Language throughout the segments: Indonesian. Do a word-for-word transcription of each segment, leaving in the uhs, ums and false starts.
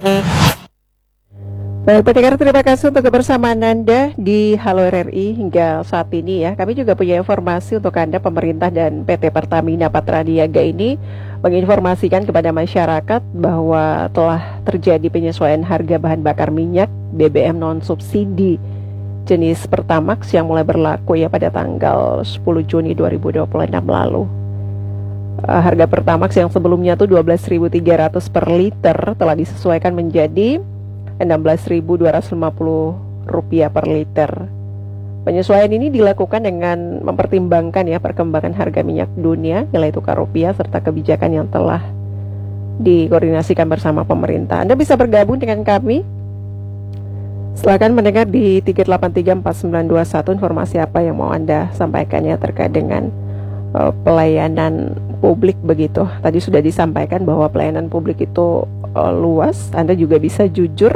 Baik, pendengar, terima kasih untuk kebersamaan Anda di Halo R R I hingga saat ini ya. Kami juga punya informasi untuk Anda. Pemerintah dan P T Pertamina Patraniaga ini menginformasikan kepada masyarakat bahwa telah terjadi penyesuaian harga bahan bakar minyak B B M non-subsidi jenis Pertamax yang mulai berlaku ya pada tanggal sepuluh Juni dua ribu dua puluh enam lalu. Uh, harga Pertamax yang sebelumnya tuh dua belas ribu tiga ratus per liter telah disesuaikan menjadi enam belas ribu dua ratus lima puluh rupiah per liter. Penyesuaian ini dilakukan dengan mempertimbangkan ya perkembangan harga minyak dunia, nilai tukar rupiah, serta kebijakan yang telah dikoordinasikan bersama pemerintah. Anda bisa bergabung dengan kami. Silakan mendengar di tiga delapan tiga empat sembilan dua satu informasi apa yang mau Anda sampaikan ya terkait dengan uh, pelayanan publik begitu. Tadi sudah disampaikan bahwa pelayanan publik itu uh, luas. Anda juga bisa jujur.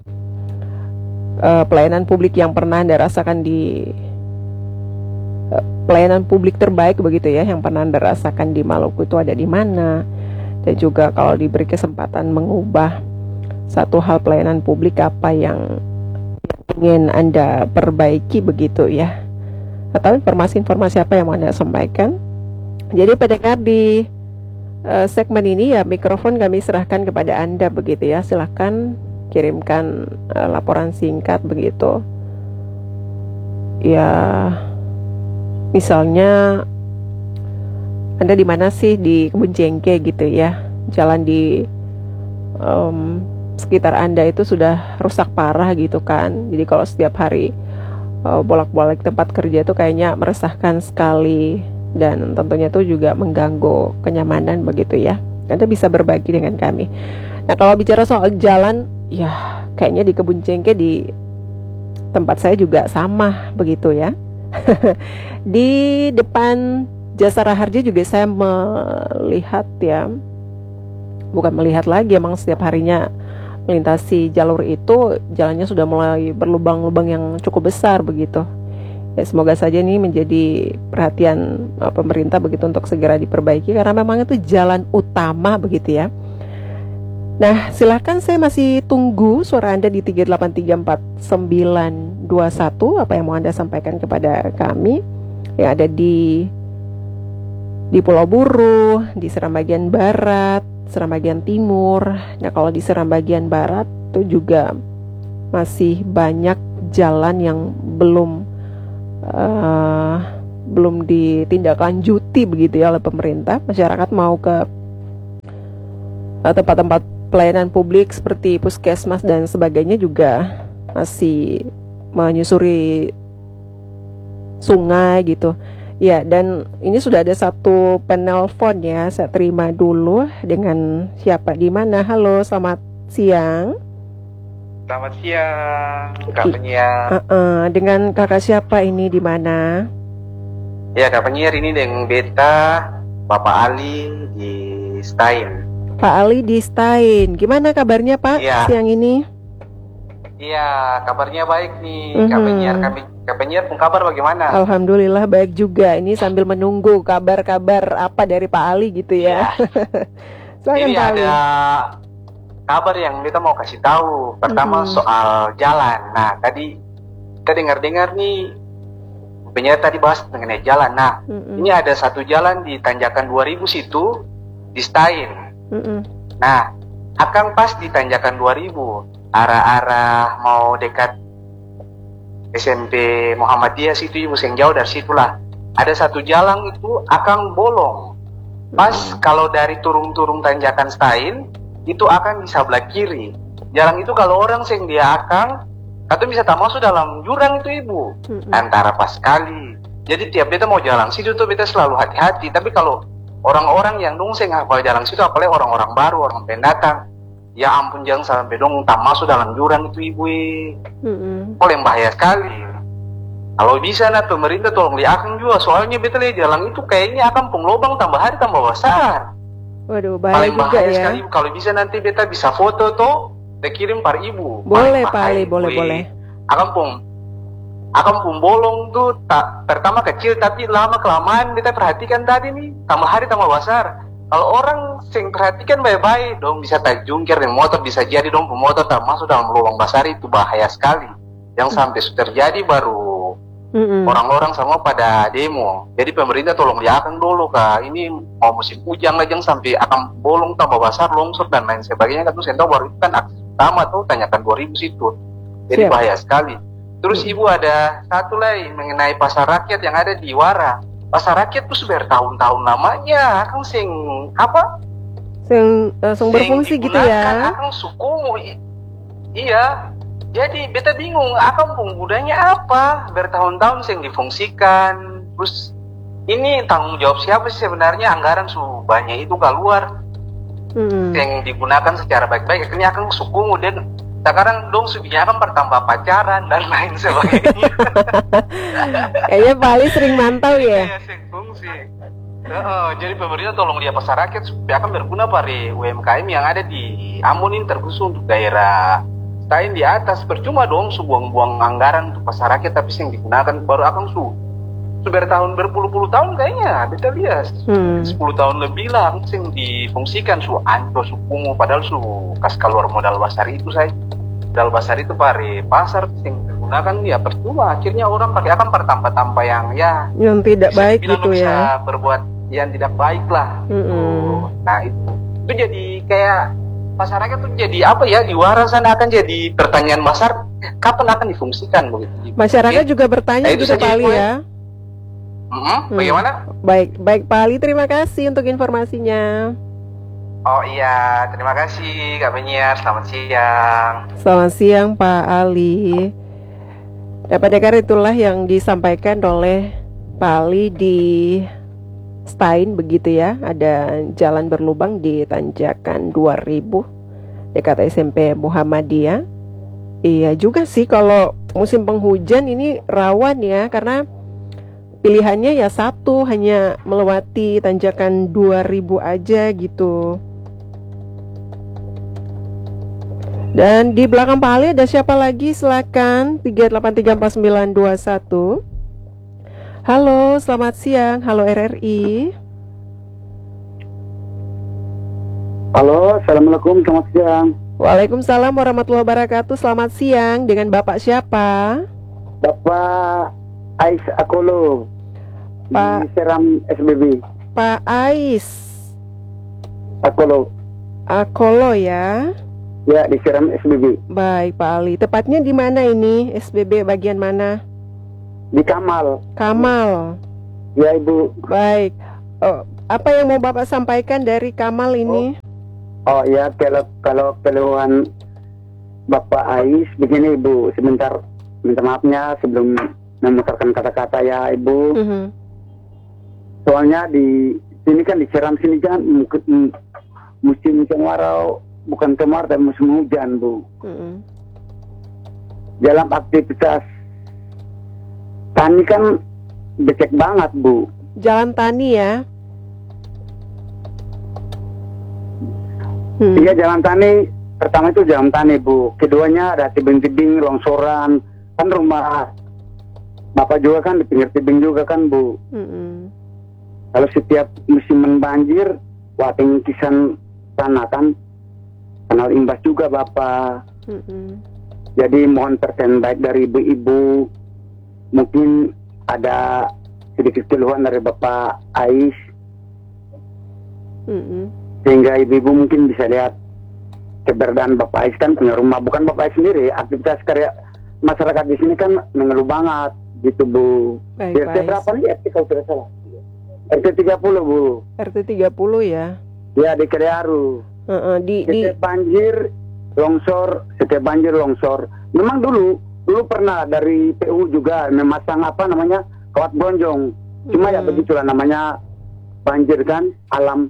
Uh, pelayanan publik yang pernah Anda rasakan di uh, pelayanan publik terbaik begitu ya, yang pernah Anda rasakan di Maluku itu ada di mana, dan juga kalau diberi kesempatan mengubah satu hal pelayanan publik apa yang ingin Anda perbaiki begitu ya, atau informasi-informasi apa yang mau Anda sampaikan. Jadi pendengar, di uh, segmen ini ya mikrofon kami serahkan kepada Anda begitu ya. Silahkan kirimkan uh, laporan singkat begitu ya, misalnya Anda di mana sih, di Kebun Jengke gitu ya, jalan di um, sekitar Anda itu sudah rusak parah gitu kan. Jadi kalau setiap hari uh, bolak-balik tempat kerja itu kayaknya meresahkan sekali, dan tentunya itu juga mengganggu kenyamanan begitu ya. Anda bisa berbagi dengan kami. Nah, kalau bicara soal jalan, ya kayaknya di Kebun Jengke di tempat saya juga sama begitu ya. Di depan Jasa Raharja juga saya melihat ya, bukan melihat lagi, emang setiap harinya melintasi jalur itu jalannya sudah mulai berlubang-lubang yang cukup besar begitu. Ya, semoga saja ini menjadi perhatian uh, pemerintah begitu untuk segera diperbaiki, karena memang itu jalan utama begitu ya. Nah, silahkan, saya masih tunggu suara Anda di tiga delapan tiga empat sembilan dua satu. Apa yang mau Anda sampaikan kepada kami yang ada di di Pulau Buru, di Seram bagian barat, Seram bagian timur. Nah, kalau di Seram bagian barat itu juga masih banyak jalan yang belum uh, belum ditindaklanjuti begitu ya oleh pemerintah. Masyarakat mau ke uh, tempat-tempat pelayanan publik seperti puskesmas dan sebagainya juga masih menyusuri sungai gitu ya. Dan ini sudah ada satu penelpon ya, saya terima dulu. Dengan siapa, di mana? Halo, selamat siang. Selamat siang, Kak Penyiar. Uh -uh. Dengan kakak siapa ini, di mana? Ya, Kak Penyiar, ini dengan Beta, Bapak Ali di Stein. Pak Ali di Stein. Gimana kabarnya Pak ya. siang ini? Iya, kabarnya baik nih, Mm-hmm. Kak Penyiar. Kami, Kak Penyiar pun kabar bagaimana? Alhamdulillah baik juga. Ini sambil menunggu kabar-kabar apa dari Pak Ali gitu ya. Silakan Ini Pak Ali. ada kabar yang kita mau kasih tahu. Pertama mm-hmm. soal jalan. Nah, tadi kita dengar-dengar nih, Penyiar tadi bahas mengenai jalan. Nah, mm-hmm. ini ada satu jalan di Tanjakan dua ribu situ, di Stein. Mm-mm. Nah, akan pas di Tanjakan dua ribu, arah-arah mau dekat S M P Muhammadiyah situ, ibu yang jauh dari situlah. Ada satu jalan itu akan bolong. Pas mm-hmm. kalau dari turun-turun Tanjakan Stein, itu akan di sebelah kiri. Jalan itu kalau orang sing dia akan, atau bisa tak masuk dalam jurang itu ibu. Mm-hmm. Antara pas kali. Jadi tiap beta mau jalan situ tuh beta selalu hati-hati. Tapi kalau orang-orang yang dong saya ngapal jalan situ, apalagi orang-orang baru, orang pendatang, ya ampun, jangan sampai dong tak masuk dalam jurang itu ibu. Mm-hmm. Paling bahaya sekali. Kalau bisa nah pemerintah tolong lihatkan juga, soalnya beta lihat jalan itu kayaknya akan penglobang tambah hari tambah besar. Waduh, bahaya paling juga bahaya ya. Sekali. Kalau bisa nanti beta bisa foto tuh, kita kirim par ibu. Boleh Pak Ali, boleh boleh. Akan pun Akan pun bolong tuh tak, pertama kecil tapi lama kelamaan kita perhatikan tadi nih, tambah hari tambah besar. Kalau orang sing perhatikan baik-baik dong bisa tak jungkir nih motor, bisa jadi dong pemotor tak masuk dalam lubang basar itu bahaya sekali. Yang sampai terjadi baru Mm-mm. orang-orang semua pada demo. Jadi pemerintah tolong lihatkan dulu kak, ini mau musim hujan aja sampai akan bolong tambah besar longsor dan lain sebagainya kan tuh saya tahu baru itu kan aksi utama tuh tanyakan dua ribu situ. Jadi Siap. bahaya sekali. Terus Mm. ibu ada satu lagi mengenai pasar rakyat yang ada di Wara. Pasar rakyat tuh sudah bertahun-tahun namanya, kan sing apa? Sing langsung berfungsi gitu ya. Akang sukumu. I- iya. Jadi beta bingung, akang penggunanya apa? Bertahun-tahun sing difungsikan. Terus ini tanggung jawab siapa sih sebenarnya? Anggaran su banyak itu keluar Mm-mm. yang digunakan secara baik-baik. Akhirnya akang sukumu dan sekarang dong subinya akan bertambah pacaran dan lain sebagainya. Kayaknya Pak Ali sering mantau ya. Iya, sing fungsi. Heeh, jadi pemerintah tolong dia pasar rakyat supaya akan berguna pada U M K M yang ada di Ambon ini, terkhusus untuk daerah lain di atas. Percuma dong su buang-buang anggaran untuk pasar rakyat tapi yang digunakan baru akan su su bertahun berpuluh-puluh tahun kayaknya kita lihat Hmm. sepuluh tahun lebih lah yang difungsikan su ancur su kumuh padahal su kas keluar modal besar itu saya modal besar itu pada pasar yang digunakan ya percuma. Akhirnya orang pakai akan pertampa-tampa yang ya Yang tidak bisa baik dibilang gitu bisa ya. berbuat yang tidak baik lah. Mm-mm. Nah itu itu jadi kayak masyarakat tuh jadi apa ya, di Wara sana akan jadi pertanyaan besar kapan akan difungsikan begitu. Masyarakat Oke. juga bertanya Nah, itu gitu saja, Pak Ali Ibu, ya. ya. Mm-mm, Hmm. bagaimana? Baik, baik Pak Ali, terima kasih untuk informasinya. Oh iya, terima kasih Kak Penyiar, selamat siang. Selamat siang Pak Ali. Dapat dengar itulah yang disampaikan oleh Pak Ali di Stein begitu ya. Ada jalan berlubang di Tanjakan dua ribu dekat S M P Muhammadiyah. Iya juga sih kalau musim penghujan ini rawan ya, karena pilihannya ya satu, hanya melewati Tanjakan dua ribu aja gitu. Dan di belakang Pak Ali ada siapa lagi? Silakan tiga delapan tiga empat sembilan dua satu. Halo, selamat siang. Halo R R I. Halo, assalamualaikum, selamat siang. Waalaikumsalam warahmatullahi wabarakatuh. Selamat siang. Dengan Bapak siapa? Bapak Ais Akolo, Pak- di Seram S B B. Pak Ais Akolo, Akolo ya. ya di Seram S B B. Baik Pak Ali. Tepatnya di mana ini? S B B bagian mana? Di Kamal. Kamal. Ya Ibu. Baik. Oh, apa yang mau Bapak sampaikan dari Kamal ini? Oh ya, kalau kalau keluhan Bapak Ais begini Ibu, sebentar minta maafnya sebelum memutarkan kata-kata ya Ibu. Mhm. Soalnya di sini kan di Seram sini kan mungkin musim kemarau, bukan kemarau tapi musim hujan Bu. Mhm. Dalam aktivitas tani kan becek banget Bu. Jalan tani ya. Hmm. Iya, jalan tani. Pertama itu jalan tani Bu. Keduanya ada tebing-tebing, longsoran. Kan rumah Bapak juga kan di pinggir tebing juga kan Bu. Mm-mm. Kalau setiap musim banjir, wah tingkisan tanah kan kenal imbas juga Bapak. Mm-mm. Jadi mohon perhatian baik dari ibu-ibu. Mungkin ada sedikit keluhan dari Bapak Ais, Mm-mm. sehingga ibu-ibu mungkin bisa lihat keberadaan Bapak Ais kan punya rumah. Bukan Bapak Ais sendiri, aktivitas karya masyarakat di sini kan mengeluh banget gitu Bu. Baik, R T baik. berapa nih R T kalau tidak salah? R T tiga puluh Bu. R T tiga puluh ya. Ya di Krearu. Heeh, di di Setiap banjir longsor, setiap banjir longsor. Memang dulu dulu pernah dari P U juga memasang apa namanya kawat bronjong. Cuma ya Mm. begitulah namanya banjir kan alam.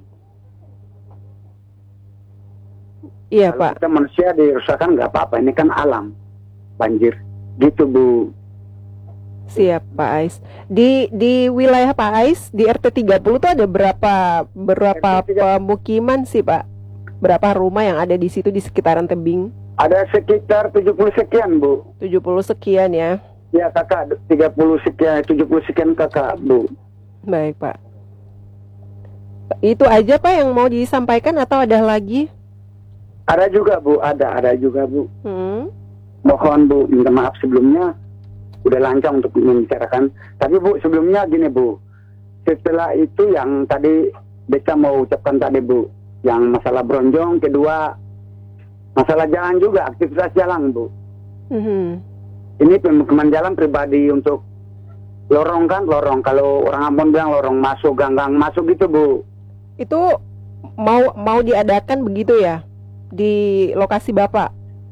iya Kalau Pak. kita manusia dirusakkan nggak apa-apa, ini kan alam banjir gitu Bu. Siap Pak Ais. Di di wilayah Pak Ais di R T tiga puluh tuh ada berapa berapa R T tiga puluh. pemukiman sih Pak? Berapa rumah yang ada di situ di sekitaran tebing? Ada sekitar tujuh puluh sekian Bu. tujuh puluh sekian ya. Ya kakak tiga puluh sekian, tujuh puluh sekian kakak Bu. Baik Pak. Itu aja Pak yang mau disampaikan atau ada lagi? Ada juga Bu, ada, ada juga Bu. Hmm. Mohon Bu, minta maaf sebelumnya udah lancang untuk membicarakan. Tapi Bu, sebelumnya gini Bu, setelah itu yang tadi Beta mau ucapkan tadi Bu, yang masalah bronjong, kedua masalah jalan juga, aktivitas jalan Bu. Mm-hmm. Ini pemukiman jalan pribadi untuk lorong kan, lorong. Kalau orang Ambon bilang lorong masuk, ganggang masuk gitu Bu. Itu mau mau diadakan begitu ya di lokasi Bapak?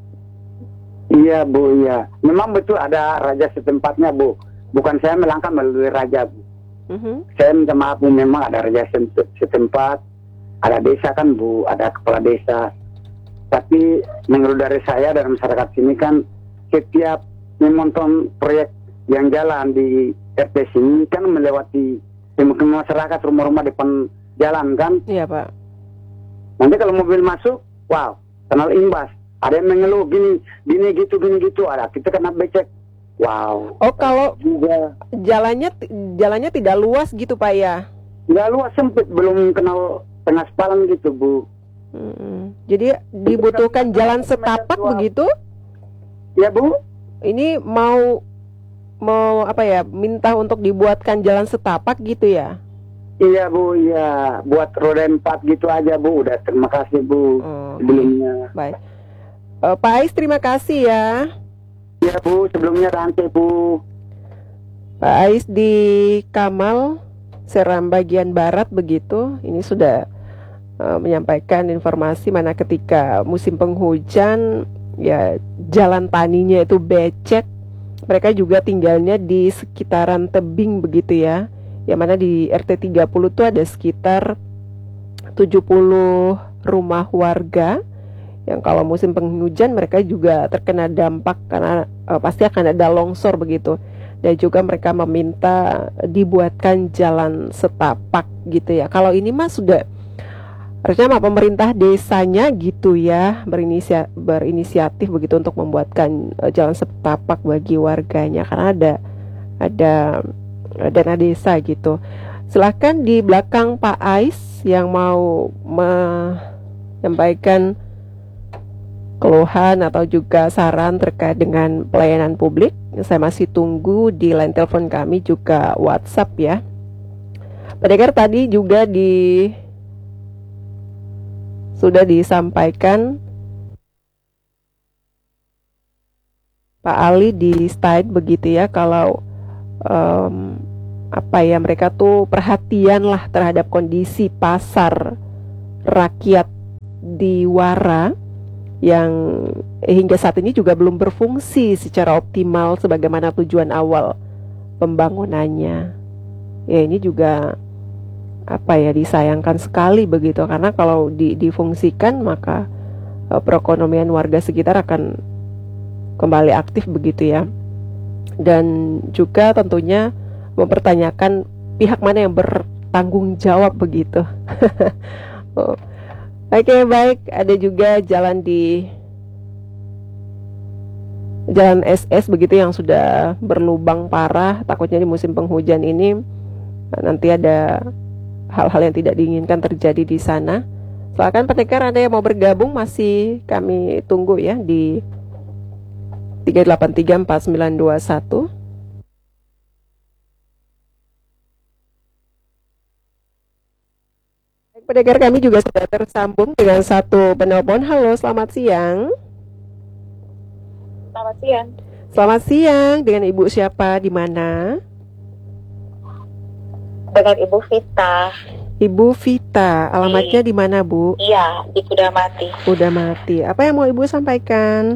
Iya Bu, iya. Memang betul ada raja setempatnya Bu. Bukan saya melangkah melalui raja Bu. Mm-hmm. Saya minta maaf Bu, memang ada raja setempat, ada desa kan Bu, ada kepala desa. Tapi menurut dari saya dan masyarakat sini kan, setiap menonton proyek yang jalan di R T sini kan melewati pemukiman masyarakat, rumah-rumah depan jalan kan. Iya Pak. Nanti kalau mobil masuk, wow, kenal imbas. Ada yang mengeluh gini, gini gitu, gini gitu. Ada kita kena becek. Wow. Oh kalau juga jalannya jalannya tidak luas gitu Pak ya? nggak luas, sempit, belum kenal tengah spalan gitu Bu. Hmm. Jadi dibutuhkan jalan setapak begitu? Ya Bu. Ini mau mau apa ya? Minta untuk dibuatkan jalan setapak gitu ya? Iya Bu, iya. Buat roda empat gitu aja Bu. Udah terima kasih Bu. Oh, sebelumnya. Baik. Uh, Pak Ais terima kasih ya. Iya Bu, sebelumnya rantai Bu. Pak Ais di Kamal, Seram bagian barat begitu. Ini sudah uh, menyampaikan informasi mana ketika musim penghujan ya jalan taninya itu becek. Mereka juga tinggalnya di sekitaran tebing begitu ya. Yang mana di R T tiga puluh itu ada sekitar tujuh puluh rumah warga yang kalau musim penghujan mereka juga terkena dampak karena uh, pasti akan ada longsor begitu. Dan juga mereka meminta dibuatkan jalan setapak gitu ya. Kalau ini mah sudah harusnya mah pemerintah desanya gitu ya berinisia, berinisiatif begitu untuk membuatkan uh, jalan setapak bagi warganya karena ada ada uh, dana desa gitu. Silahkan di belakang Pak Ais yang mau menyampaikan keluhan atau juga saran terkait dengan pelayanan publik. Saya masih tunggu di line telepon kami juga WhatsApp ya. Pendengar tadi juga di sudah disampaikan Pak Ali di slide begitu ya kalau um, apa ya mereka tuh perhatian lah terhadap kondisi pasar rakyat di Wara yang hingga saat ini juga belum berfungsi secara optimal sebagaimana tujuan awal pembangunannya. Ya ini juga apa ya disayangkan sekali begitu karena kalau di, difungsikan maka uh, perekonomian warga sekitar akan kembali aktif begitu ya. Dan juga tentunya mempertanyakan pihak mana yang bertanggung jawab begitu. oh. Oke okay, baik, ada juga jalan di Jalan S S begitu yang sudah berlubang parah. Takutnya di musim penghujan ini nanti ada hal-hal yang tidak diinginkan terjadi di sana. Silakan pendengar Anda yang mau bergabung masih kami tunggu ya di tiga delapan tiga empat sembilan dua satu. Pendengar kami juga sudah tersambung dengan satu penelpon. Halo, selamat siang. Selamat siang. Selamat siang. Dengan Ibu siapa? Di mana? Dengan Ibu Vita. Ibu Vita. Alamatnya di mana, Bu? Iya, di Kuda Mati. Udah mati. Apa yang mau Ibu sampaikan?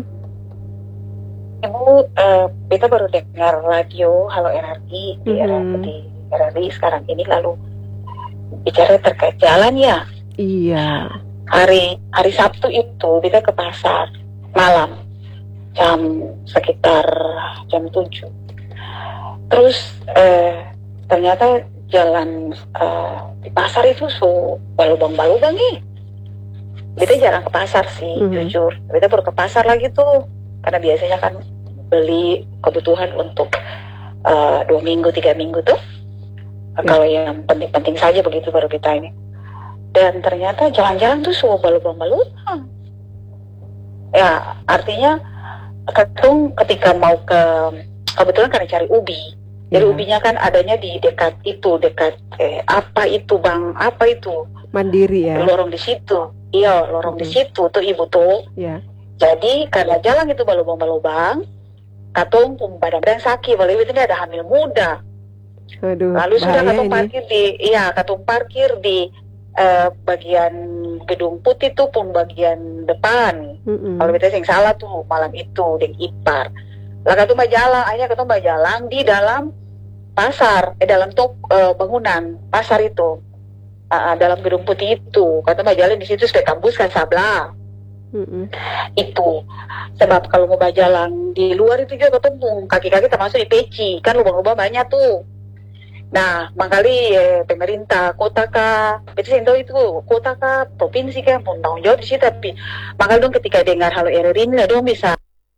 Ibu, uh, Vita baru dengar radio Halo R R I di, Mm-hmm. di R R I sekarang ini lalu bicara terkait jalan ya. Iya. Hari hari Sabtu itu kita ke pasar malam jam sekitar jam tujuh. Terus eh, ternyata jalan eh, di pasar itu su balubang-balubang nih. Kita jarang ke pasar sih, Mhm. jujur. Kita baru ke pasar lagi tuh karena biasanya kan beli kebutuhan untuk eh, dua minggu tiga minggu tuh. Ya. Kalau yang penting-penting saja begitu baru kita ini. dan ternyata jalan-jalan tuh semua balubang-balubang. Ya, artinya ketung ketika mau ke, kebetulan karena cari ubi. Jadi Ya. ubinya kan adanya di dekat itu, dekat eh, apa itu bang, apa itu Mandiri ya. lorong di situ. Iya, lorong di Hmm. situ tuh ibu tuh. Ya. Jadi karena jalan itu balubang-balubang, katung pun badan sakit, walau itu ada hamil muda. Aduh, Lalu sudah bahaya katung ini. parkir di, iya katung parkir di eh, bagian gedung putih tuh pun bagian depan. Mm-mm. Kalau kita yang salah tuh malam itu deng ipar. Lah katung bajalang, akhirnya katung bajalang di dalam pasar, eh dalam tok eh, bangunan pasar itu, Ah, ah, dalam gedung putih itu. Katung bajalang di situ supaya tembuskan sabla Mm-mm. itu. Sebab kalau mau bajalang di luar itu juga ketemu kaki-kaki termasuk di peci, kan lubang-lubang banyak tuh. Nah, makali eh, pemerintah kota kah, itu saya tahu itu kota kah, provinsi kah, pun tanggung jawab di situ. Tapi makanya dong ketika dengar halo R R I ini, dong bisa.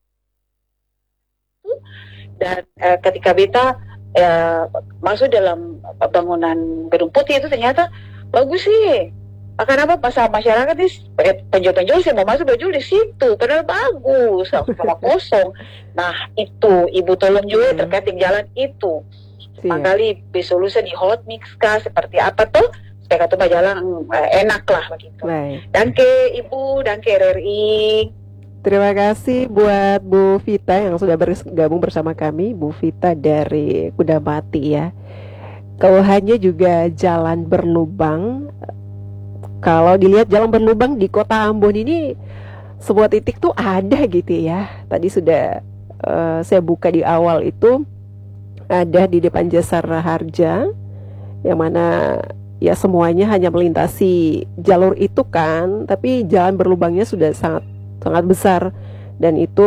Dan eh, ketika beta eh, masuk dalam bangunan gedung putih itu ternyata bagus sih. Akan apa pasar masyarakat ini eh, penjual-penjual sih mau masuk berjual di situ, padahal bagus, sama kosong. Nah itu ibu tolong juga Hmm. terkait dengan jalan itu. Siap. Makali solusi di hot mix kah seperti apa tuh supaya kata jalan eh, enak lah begitu. Baik. Danke ibu, danke R R I. Terima kasih buat Bu Vita yang sudah bergabung bersama kami, Bu Vita dari Kudamati ya. Keluhannya juga jalan berlubang. Kalau dilihat jalan berlubang di Kota Ambon ini sebuah titik tuh ada gitu ya. Tadi sudah eh, saya buka di awal itu ada di depan Jasara Harja, yang mana ya semuanya hanya melintasi jalur itu kan, tapi jalan berlubangnya sudah sangat sangat besar dan itu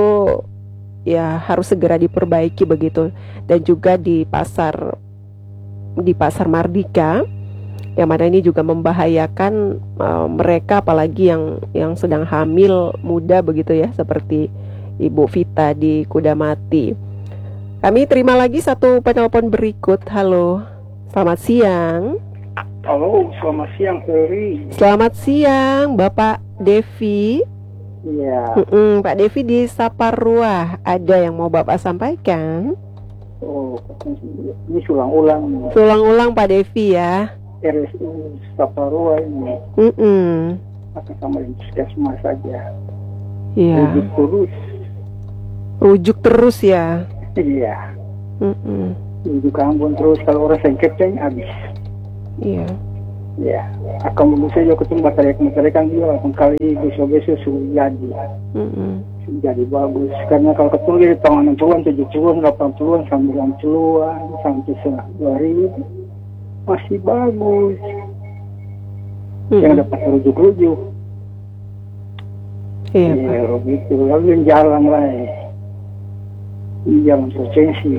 ya harus segera diperbaiki begitu. Dan juga di pasar di pasar Mardika, yang mana ini juga membahayakan uh, mereka apalagi yang yang sedang hamil muda begitu ya, seperti Ibu Vita di Kudamati. Kami terima lagi satu penelpon berikut. Halo, selamat siang. Halo, selamat siang Ferry. Selamat siang Bapak Devi. Iya. Mm-mm, Pak Devi di Saparua, ada yang mau Bapak sampaikan? Oh, ini ulang-ulang Ulang-ulang Pak Devi ya. R S U Saparua ini Mm-mm. akan sama dengan puskesmas saja. Iya. Rujuk terus. Rujuk terus ya. Iya. Mm-mm. Rujuk ke Ambon terus, kalau orang sengketnya habis. Iya. Ya, akan menurut saya ketemu masyarakat-masyarakat kan juga kali besok-besok sudah jadi. Mm-mm. Sudah jadi bagus. Karena kalau ketemu di tahun enam puluhan, tujuh puluhan, delapan puluhan, sembilan puluhan, sampai dua ribu masih bagus. Mm-mm. Yang dapat rujuk-rujuk. Iya Pak. Ya, begitu. Lalu yang jalan lah. Ini jalan provinsi.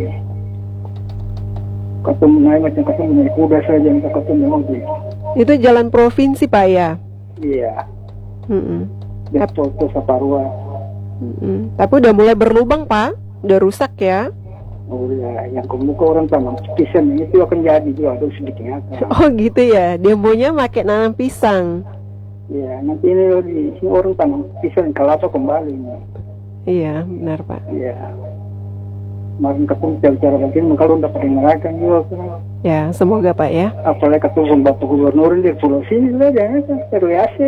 Ketemu naik macam ketemu naik kuda saja, minta ketemu mobil. Itu jalan provinsi Pak ya. Iya. Mm-mm. Betul, itu Saparua. Mm-mm. Tapi udah mulai berlubang Pak, udah rusak ya. Oh ya, yang kemuka orang tanam pisang itu akan jadi juga, ada sedikit akan. Oh gitu ya, demonya pakai nanam pisang. Ya, nanti ini di sini orang tanam pisang kelapa kembali. Iya benar Pak. Ya, kemarin ketemu cara begini, kalau dapat dengarkan juga. Ya semoga Pak ya. Apalagi ketemu Bapak Gubernur di pulau sini lah, jangan kan terlihat.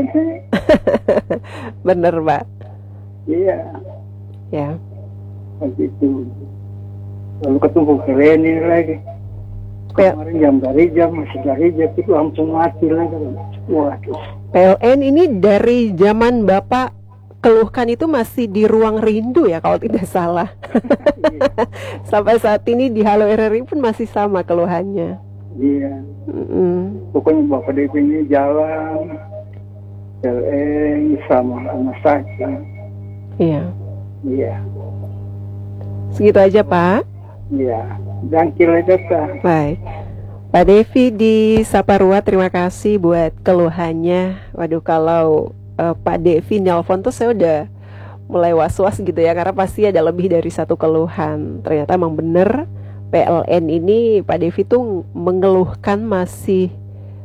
Bener Pak. Iya, Ya. begitu. Lalu ketemu keren ini lagi. P- Kemarin jam dari jam masih dari jam itu langsung mati lagi. Waduh. P L N ini dari zaman Bapak keluhkan itu masih di ruang rindu ya kalau tidak salah. Sampai saat ini di Halo R R I pun masih sama keluhannya. Iya. Mm-mm. Pokoknya Bapak D P ini jalan P L N sama rumah sakit. Iya. Iya. Segitu aja Pak. Iya. Jangkil aja Kak. Baik. Pak Devi di Saparua, terima kasih buat keluhannya. Waduh kalau uh, Pak Devi nelpon tuh saya udah mulai was-was gitu ya, karena pasti ada lebih dari satu keluhan. Ternyata emang bener P L N ini Pak Devi tuh mengeluhkan masih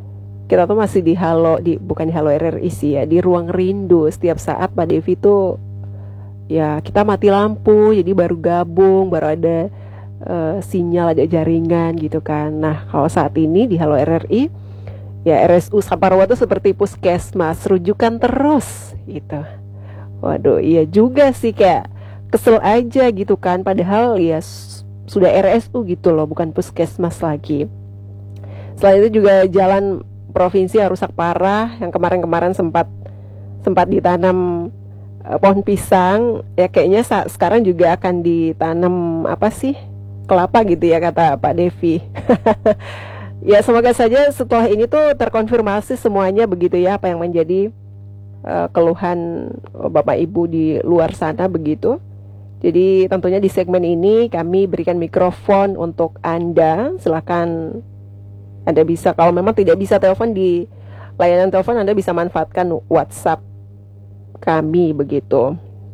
kita tuh masih di Halo, di bukan di Halo R R I sih ya, di ruang rindu. Setiap saat Pak Devi tuh ya kita mati lampu, jadi baru gabung, baru ada uh, sinyal, ada jaringan gitu kan. Nah kalau saat ini di Halo R R I ya R S U Saparwa tuh seperti puskesmas, rujukan terus gitu. Waduh iya juga sih, kayak kesel aja gitu kan, padahal ya s- sudah R S U gitu loh, bukan puskesmas lagi. Selain itu juga jalan provinsi yang rusak parah, yang kemarin-kemarin sempat sempat ditanam uh, pohon pisang, ya kayaknya sa- sekarang juga akan ditanam apa sih, kelapa gitu ya kata Pak Devi. Ya semoga saja setelah ini tuh terkonfirmasi semuanya begitu ya, apa yang menjadi uh, keluhan Bapak Ibu di luar sana begitu. Jadi tentunya di segmen ini kami berikan mikrofon untuk Anda, silakan Anda bisa, kalau memang tidak bisa telepon di layanan telepon, Anda bisa manfaatkan WhatsApp kami begitu.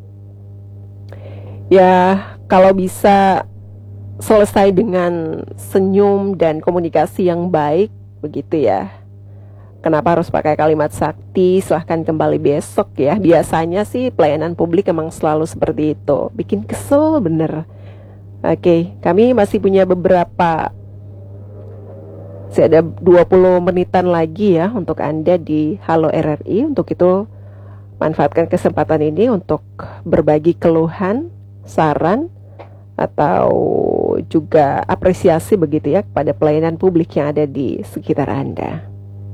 Ya, kalau bisa selesai dengan senyum dan komunikasi yang baik begitu ya. Kenapa harus pakai kalimat sakti? Silahkan kembali besok ya. Biasanya sih pelayanan publik emang selalu seperti itu, bikin kesel bener. Oke, kami masih punya beberapa, masih ada dua puluh menitan lagi ya untuk Anda di Halo R R I. Untuk itu manfaatkan kesempatan ini untuk berbagi keluhan, saran, atau juga apresiasi begitu ya kepada pelayanan publik yang ada di sekitar Anda.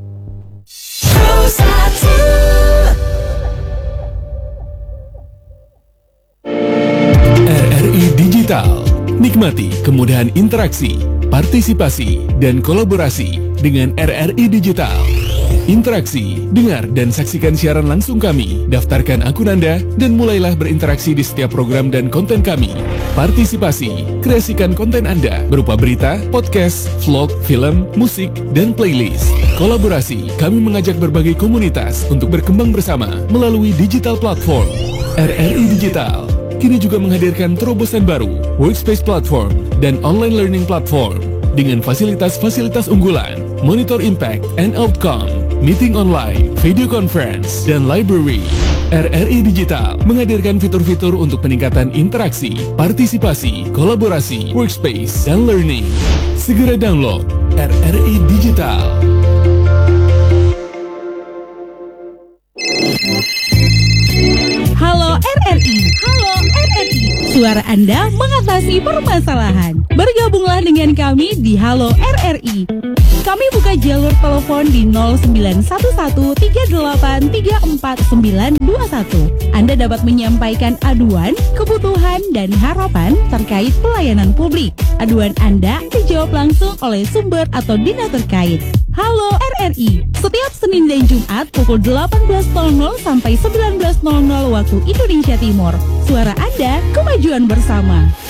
R R I Digital. Nikmati kemudahan interaksi, partisipasi, dan kolaborasi dengan R R I Digital. Interaksi, dengar dan saksikan siaran langsung kami, daftarkan akun Anda, dan mulailah berinteraksi di setiap program dan konten kami. Partisipasi, kreasikan konten Anda berupa berita, podcast, vlog, film, musik, dan playlist. Kolaborasi, kami mengajak berbagai komunitas untuk berkembang bersama melalui digital platform. R R I Digital kini juga menghadirkan terobosan baru, workspace platform, dan online learning platform dengan fasilitas-fasilitas unggulan, monitor impact and outcome, meeting online, video conference, dan library. R R I Digital menghadirkan fitur-fitur untuk peningkatan interaksi, partisipasi, kolaborasi, workspace, dan learning. Segera download R R I Digital. Halo R R I, halo R R I. Suara Anda mengatasi permasalahan. Bergabunglah dengan kami di Halo R R I. Kami buka jalur telepon di nol sembilan satu satu tiga delapan tiga empat sembilan dua satu. Anda dapat menyampaikan aduan, kebutuhan, dan harapan terkait pelayanan publik. Aduan Anda dijawab langsung oleh sumber atau dinas terkait. Halo R R I, setiap Senin dan Jumat pukul delapan belas nol nol sampai sembilan belas nol nol waktu Indonesia Timur. Suara Anda, kemajuan bersama.